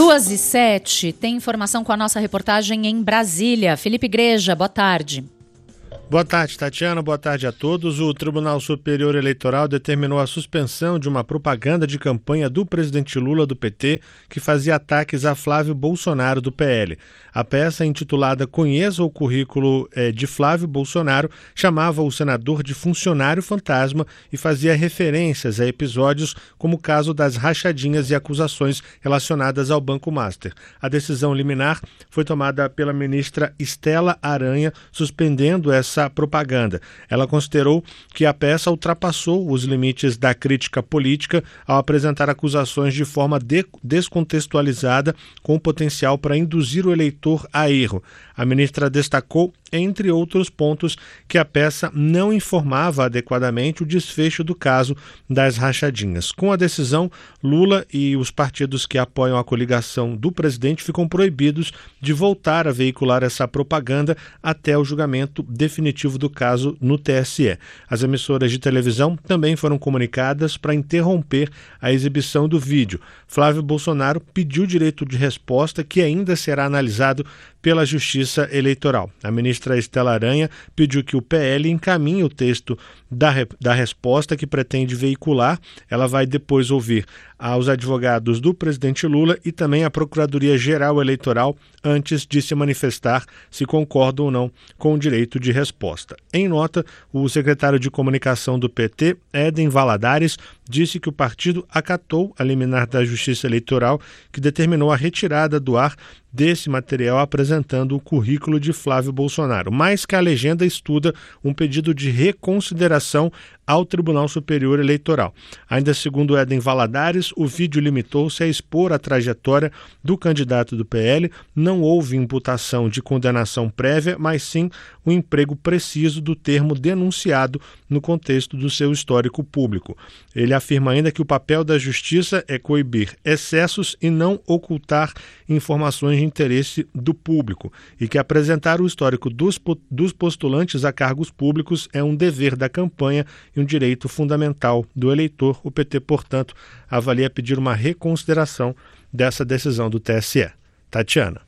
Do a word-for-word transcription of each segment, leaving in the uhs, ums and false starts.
duas e sete, tem informação com a nossa reportagem em Brasília. Felipe Igreja, boa tarde. Boa tarde, Tatiana. Boa tarde a todos. O Tribunal Superior Eleitoral determinou a suspensão de uma propaganda de campanha do presidente Lula do P T que fazia ataques a Flávio Bolsonaro do P L. A peça, intitulada Conheça o Currículo eh, de Flávio Bolsonaro, chamava o senador de funcionário fantasma e fazia referências a episódios como o caso das rachadinhas e acusações relacionadas ao Banco Master. A decisão liminar foi tomada pela ministra Estela Aranha, suspendendo essa Essa propaganda. Ela considerou que a peça ultrapassou os limites da crítica política ao apresentar acusações de forma de- descontextualizada, com potencial para induzir o eleitor a erro. A ministra destacou, entre outros pontos, que a peça não informava adequadamente o desfecho do caso das rachadinhas. Com a decisão, Lula e os partidos que apoiam a coligação do presidente ficam proibidos de voltar a veicular essa propaganda até o julgamento definitivo do caso no T S E. As emissoras de televisão também foram comunicadas para interromper a exibição do vídeo. Flávio Bolsonaro pediu direito de resposta, que ainda será analisado pela Justiça Eleitoral. A ministra Estela Aranha pediu que o P L encaminhe o texto da, da resposta que pretende veicular. Ela vai depois ouvir aos advogados do presidente Lula e também a Procuradoria-Geral Eleitoral antes de se manifestar se concorda ou não com o direito de resposta. Em nota, o secretário de Comunicação do P T, Éden Valadares, disse que o partido acatou a liminar da Justiça Eleitoral que determinou a retirada do ar desse material apresentando o currículo de Flávio Bolsonaro, mas que a legenda estuda um pedido de reconsideração ao Tribunal Superior Eleitoral. Ainda segundo Éden Valadares, o vídeo limitou-se a expor a trajetória do candidato do P L, não houve imputação de condenação prévia, mas sim o emprego preciso do termo denunciado no contexto do seu histórico público. Ele afirma ainda que o papel da Justiça é coibir excessos e não ocultar informações de interesse do público, e que apresentar o histórico dos, dos postulantes a cargos públicos é um dever da campanha e um direito fundamental do eleitor. O P T, portanto, avalia pedir uma reconsideração dessa decisão do T S E. Tatiana.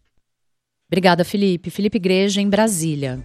Obrigada, Felipe. Felipe Igreja, em Brasília.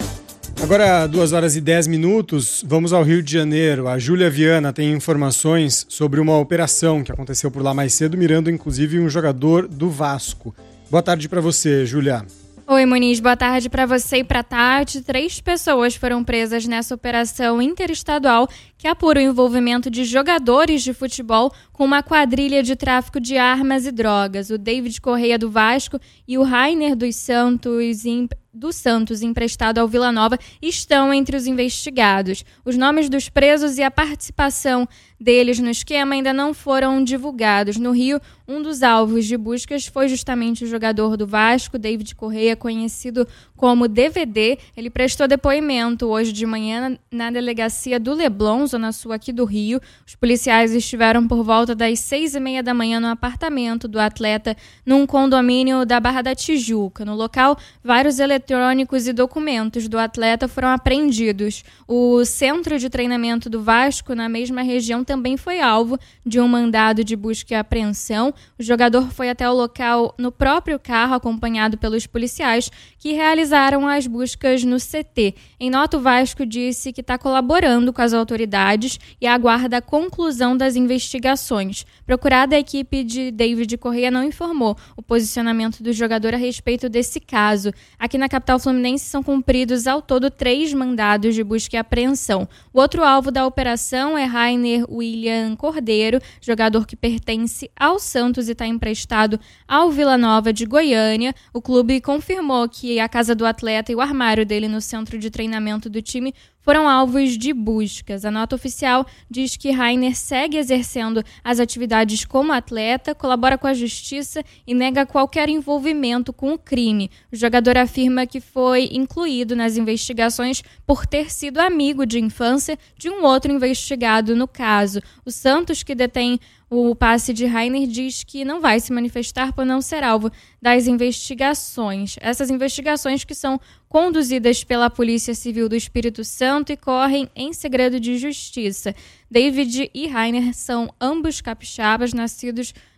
Agora, duas horas e dez minutos, vamos ao Rio de Janeiro. A Júlia Viana tem informações sobre uma operação que aconteceu por lá mais cedo, mirando inclusive um jogador do Vasco. Boa tarde para você, Júlia. Oi, Muniz. Boa tarde para você e para a Tati. Três pessoas foram presas nessa operação interestadual que apura o envolvimento de jogadores de futebol com uma quadrilha de tráfico de armas e drogas. O David Correia do Vasco e o Rainer dos Santos do Santos, emprestado ao Vila Nova, estão entre os investigados. Os nomes dos presos e a participação deles no esquema ainda não foram divulgados. No Rio, um dos alvos de buscas foi justamente o jogador do Vasco, David Correia, conhecido como D V D. Ele prestou depoimento hoje de manhã na delegacia do Leblon, zona sul aqui do Rio. Os policiais estiveram por volta das seis e meia da manhã no apartamento do atleta, num condomínio da Barra da Tijuca. No local, vários eletrônicos e documentos do atleta foram apreendidos. O centro de treinamento do Vasco, na mesma região, também foi alvo de um mandado de busca e apreensão. O jogador foi até o local no próprio carro, acompanhado pelos policiais, que realizaram as buscas no C T. Em nota, o Vasco disse que está colaborando com as autoridades e aguarda a conclusão das investigações. Procurada, a equipe de David Correia não informou o posicionamento do jogador a respeito desse caso. Aqui na capital fluminense são cumpridos ao todo três mandados de busca e apreensão. O outro alvo da operação é Rainer William Cordeiro, jogador que pertence ao Santos e está emprestado ao Vila Nova de Goiânia. O clube confirmou que a casa do atleta e o armário dele no centro de treinamento do time foram alvos de buscas. A nota oficial diz que Rainer segue exercendo as atividades como atleta, colabora com a justiça e nega qualquer envolvimento com o crime. O jogador afirma que foi incluído nas investigações por ter sido amigo de infância de um outro investigado no caso. O Santos, que detém o passe de Rainer, diz que não vai se manifestar por não ser alvo das investigações. Essas investigações que são conduzidas pela Polícia Civil do Espírito Santo e correm em segredo de justiça. David e Rainer são ambos capixabas, nascidos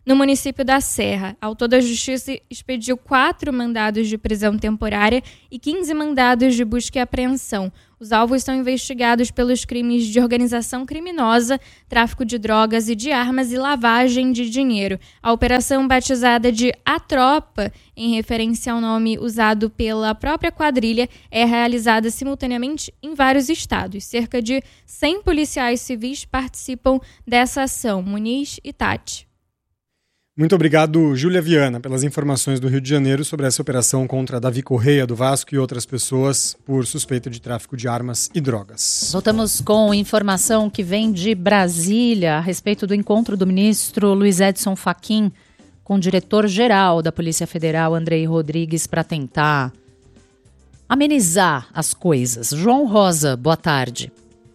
no município da Serra. Ao todo, a Justiça expediu quatro mandados de prisão temporária e quinze mandados de busca e apreensão. Os alvos são investigados pelos crimes de organização criminosa, tráfico de drogas e de armas e lavagem de dinheiro. A operação, batizada de A Tropa, em referência ao nome usado pela própria quadrilha, é realizada simultaneamente em vários estados. Cerca de cem policiais civis participam dessa ação. Muniz e Tati. Muito obrigado, Júlia Viana, pelas informações do Rio de Janeiro sobre essa operação contra Davi Correia, do Vasco, e outras pessoas por suspeita de tráfico de armas e drogas. Voltamos com informação que vem de Brasília a respeito do encontro do ministro Luiz Edson Fachin com o diretor-geral da Polícia Federal, Andrei Rodrigues, para tentar amenizar as coisas. João Rosa, boa tarde.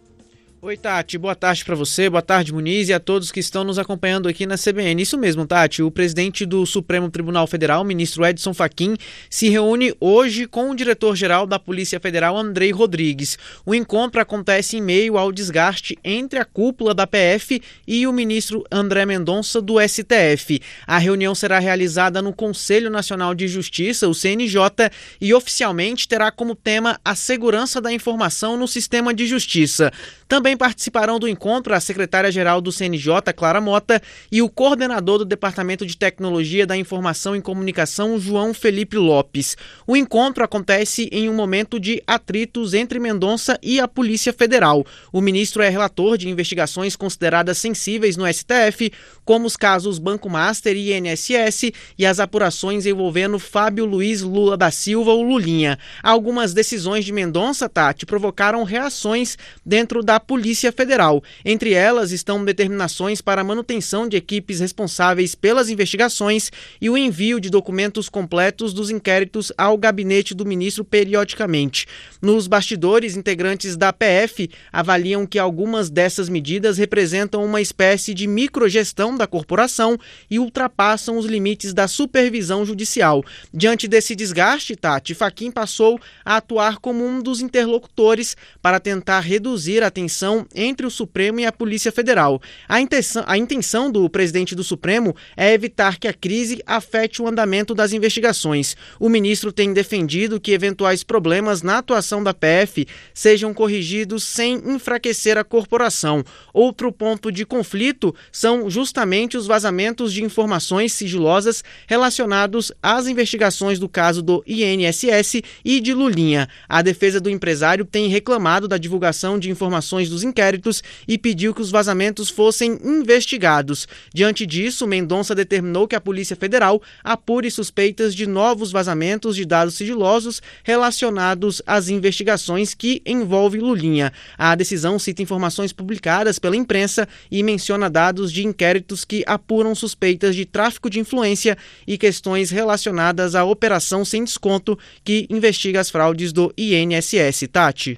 Oi, Tati, boa tarde para você, boa tarde, Muniz, e a todos que estão nos acompanhando aqui na C B N. Isso mesmo, Tati, o presidente do Supremo Tribunal Federal, o ministro Edson Fachin, se reúne hoje com o diretor-geral da Polícia Federal, Andrei Rodrigues. O encontro acontece em meio ao desgaste entre a cúpula da P F e o ministro André Mendonça, do S T F. A reunião será realizada no Conselho Nacional de Justiça, o C N J, e oficialmente terá como tema a segurança da informação no sistema de justiça. Também participarão do encontro a secretária-geral do C N J, Clara Mota, e o coordenador do Departamento de Tecnologia da Informação e Comunicação, João Felipe Lopes. O encontro acontece em um momento de atritos entre Mendonça e a Polícia Federal. O ministro é relator de investigações consideradas sensíveis no S T F, como os casos Banco Master e I N S S e as apurações envolvendo Fábio Luiz Lula da Silva, o Lulinha. Algumas decisões de Mendonça, Tati, provocaram reações dentro da Polícia Federal. Entre elas estão determinações para a manutenção de equipes responsáveis pelas investigações e o envio de documentos completos dos inquéritos ao gabinete do ministro periodicamente. Nos bastidores, integrantes da P F avaliam que algumas dessas medidas representam uma espécie de microgestão da corporação e ultrapassam os limites da supervisão judicial. Diante desse desgaste, Tati, Fachin passou a atuar como um dos interlocutores para tentar reduzir a tensão entre o Supremo e a Polícia Federal. A intenção, a intenção do presidente do Supremo é evitar que a crise afete o andamento das investigações. O ministro tem defendido que eventuais problemas na atuação da P F sejam corrigidos sem enfraquecer a corporação. Outro ponto de conflito são justamente os vazamentos de informações sigilosas relacionados às investigações do caso do I N S S e de Lulinha. A defesa do empresário tem reclamado da divulgação de informações dos inquéritos e pediu que os vazamentos fossem investigados. Diante disso, Mendonça determinou que a Polícia Federal apure suspeitas de novos vazamentos de dados sigilosos relacionados às investigações que envolvem Lulinha. A decisão cita informações publicadas pela imprensa e menciona dados de inquéritos que apuram suspeitas de tráfico de influência e questões relacionadas à operação sem desconto que investiga as fraudes do I N S S. Tati.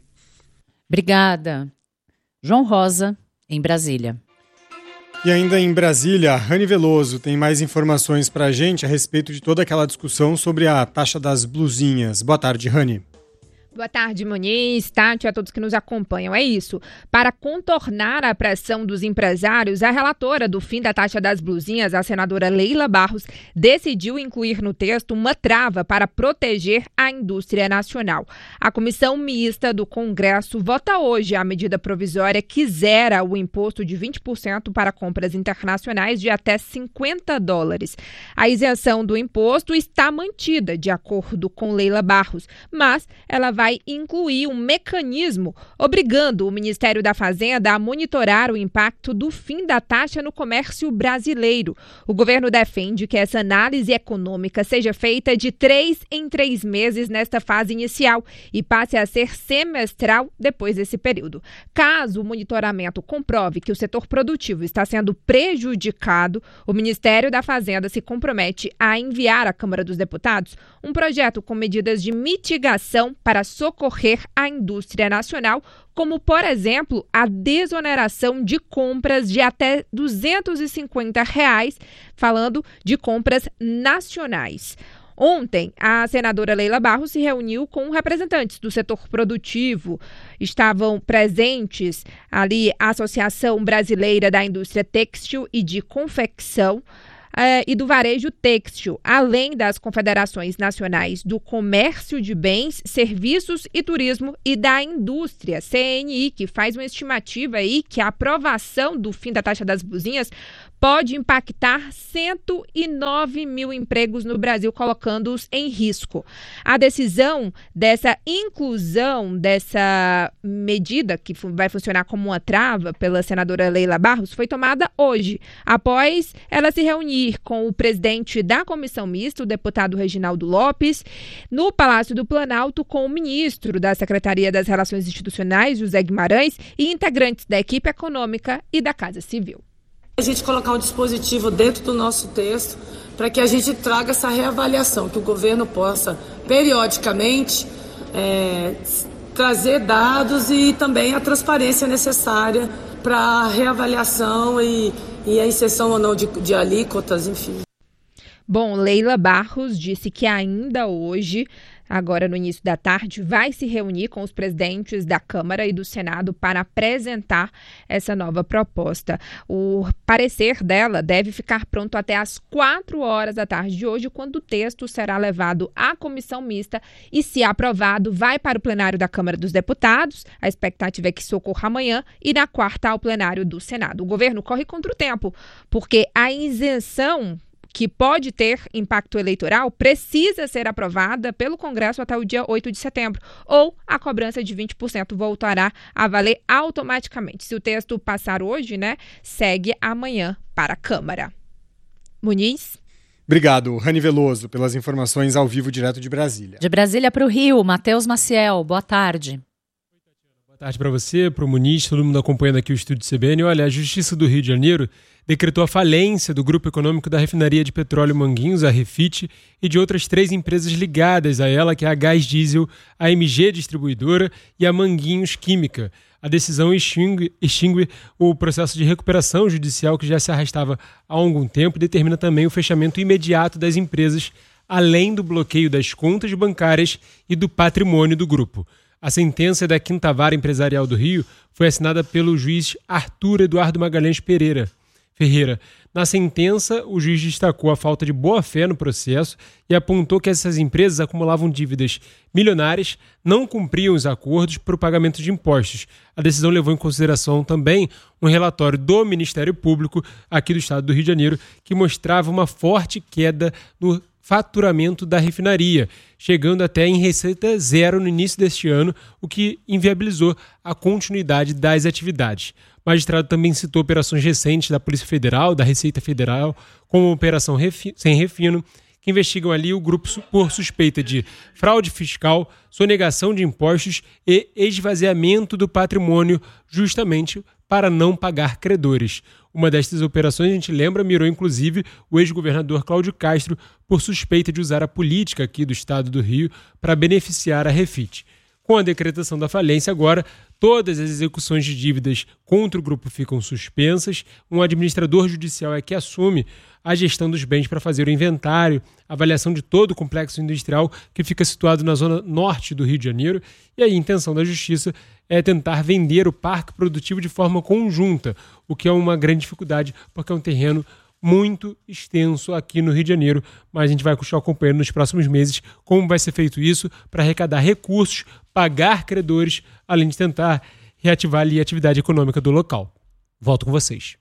Obrigada. João Rosa, em Brasília. E ainda em Brasília, Rani Veloso tem mais informações para a gente a respeito de toda aquela discussão sobre a taxa das blusinhas. Boa tarde, Rani. Boa tarde, Muniz, Tati, a todos que nos acompanham. É isso. Para contornar a pressão dos empresários, a relatora do fim da taxa das blusinhas, a senadora Leila Barros, decidiu incluir no texto uma trava para proteger a indústria nacional. A comissão mista do Congresso vota hoje a medida provisória que zera o imposto de vinte por cento para compras internacionais de até cinquenta dólares. A isenção do imposto está mantida, de acordo com Leila Barros, mas ela vai vai incluir um mecanismo obrigando o Ministério da Fazenda a monitorar o impacto do fim da taxa no comércio brasileiro. O governo defende que essa análise econômica seja feita de três em três meses nesta fase inicial e passe a ser semestral depois desse período. Caso o monitoramento comprove que o setor produtivo está sendo prejudicado, o Ministério da Fazenda se compromete a enviar à Câmara dos Deputados um projeto com medidas de mitigação para socorrer a indústria nacional, como, por exemplo, a desoneração de compras de até duzentos e cinquenta reais, falando de compras nacionais. Ontem, a senadora Leila Barros se reuniu com representantes do setor produtivo. Estavam presentes ali a Associação Brasileira da Indústria Têxtil e de Confecção, eh, e do varejo têxtil, além das confederações nacionais do comércio de bens, serviços e turismo e da indústria, C N I, que faz uma estimativa aí que a aprovação do fim da taxa das blusinhas pode impactar cento e nove mil empregos no Brasil, colocando-os em risco. A decisão dessa inclusão, dessa medida, que vai funcionar como uma trava pela senadora Leila Barros, foi tomada hoje, após ela se reunir com o presidente da comissão mista, o deputado Reginaldo Lopes, no Palácio do Planalto, com o ministro da Secretaria das Relações Institucionais, José Guimarães, e integrantes da equipe econômica e da Casa Civil. A gente colocar um dispositivo dentro do nosso texto para que a gente traga essa reavaliação, que o governo possa, periodicamente, é, trazer dados e também a transparência necessária para a reavaliação e, e a inserção ou não de, de alíquotas, enfim. Bom, Leila Barros disse que ainda hoje, agora no início da tarde, vai se reunir com os presidentes da Câmara e do Senado para apresentar essa nova proposta. O parecer dela deve ficar pronto até às quatro horas da tarde de hoje, quando o texto será levado à comissão mista e, se aprovado, vai para o plenário da Câmara dos Deputados. A expectativa é que isso ocorra amanhã e na quarta ao plenário do Senado. O governo corre contra o tempo, porque a isenção que pode ter impacto eleitoral, precisa ser aprovada pelo Congresso até o dia oito de setembro, ou a cobrança de vinte por cento voltará a valer automaticamente. Se o texto passar hoje, né, segue amanhã para a Câmara. Muniz? Obrigado, Rani Veloso, pelas informações ao vivo direto de Brasília. De Brasília para o Rio, Matheus Maciel, boa tarde. Boa tarde para você, para o Muniz, todo mundo acompanhando aqui o estúdio C B N. Olha, a Justiça do Rio de Janeiro decretou a falência do grupo econômico da refinaria de petróleo Manguinhos, a Refit, e de outras três empresas ligadas a ela, que é a Gás Diesel, a M G Distribuidora e a Manguinhos Química. A decisão extingue, extingue o processo de recuperação judicial que já se arrastava há algum tempo e determina também o fechamento imediato das empresas, além do bloqueio das contas bancárias e do patrimônio do grupo. A sentença da Quinta Vara Empresarial do Rio foi assinada pelo juiz Arthur Eduardo Magalhães Pereira. Ferreira. Na sentença, o juiz destacou a falta de boa-fé no processo e apontou que essas empresas acumulavam dívidas milionárias, não cumpriam os acordos para o pagamento de impostos. A decisão levou em consideração também um relatório do Ministério Público aqui do estado do Rio de Janeiro, que mostrava uma forte queda no faturamento da refinaria, chegando até em receita zero no início deste ano, o que inviabilizou a continuidade das atividades. O magistrado também citou operações recentes da Polícia Federal, da Receita Federal, como a Operação Refi- Sem Refino, que investigam ali o grupo por suspeita de fraude fiscal, sonegação de impostos e esvaziamento do patrimônio, justamente para não pagar credores. Uma destas operações, a gente lembra, mirou inclusive o ex-governador Cláudio Castro por suspeita de usar a política aqui do estado do Rio para beneficiar a Refit. Com a decretação da falência agora, todas as execuções de dívidas contra o grupo ficam suspensas. Um administrador judicial é que assume a gestão dos bens para fazer o inventário, avaliação de todo o complexo industrial que fica situado na zona norte do Rio de Janeiro. E aí a intenção da Justiça é tentar vender o parque produtivo de forma conjunta, o que é uma grande dificuldade, porque é um terreno muito extenso aqui no Rio de Janeiro, mas a gente vai continuar acompanhando nos próximos meses como vai ser feito isso para arrecadar recursos, pagar credores, além de tentar reativar ali a atividade econômica do local. Volto com vocês.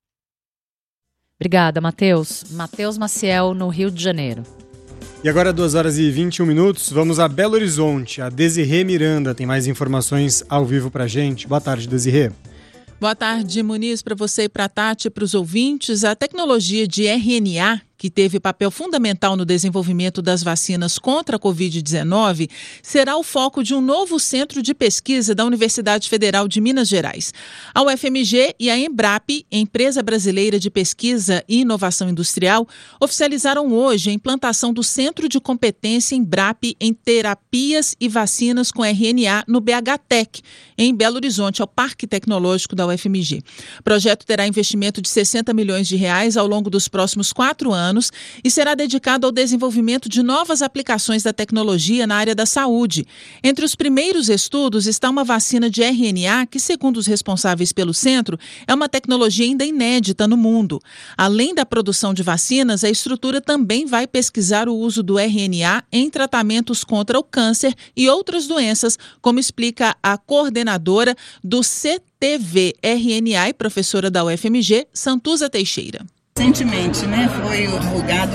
Obrigada, Matheus. Matheus Maciel, no Rio de Janeiro. E agora, duas horas e vinte e um minutos, vamos a Belo Horizonte. A Desirê Miranda tem mais informações ao vivo pra gente. Boa tarde, Desirê. Boa tarde, Muniz, para você e para a Tati e para os ouvintes. A tecnologia de R N A, que teve papel fundamental no desenvolvimento das vacinas contra a covid dezenove, será o foco de um novo centro de pesquisa da Universidade Federal de Minas Gerais. A U F M G e a Embrap, Empresa Brasileira de Pesquisa e Inovação Industrial, oficializaram hoje a implantação do Centro de Competência Embrap em Terapias e Vacinas com R N A no B H Tech, em Belo Horizonte, ao Parque Tecnológico da U F M G. O projeto terá investimento de sessenta milhões de reais ao longo dos próximos quatro anos anos e será dedicado ao desenvolvimento de novas aplicações da tecnologia na área da saúde. Entre os primeiros estudos está uma vacina de R N A que, segundo os responsáveis pelo centro, é uma tecnologia ainda inédita no mundo. Além da produção de vacinas, a estrutura também vai pesquisar o uso do R N A em tratamentos contra o câncer e outras doenças, como explica a coordenadora do C T V R N A e professora da U F M G, Santuza Teixeira. Recentemente, né, foi divulgado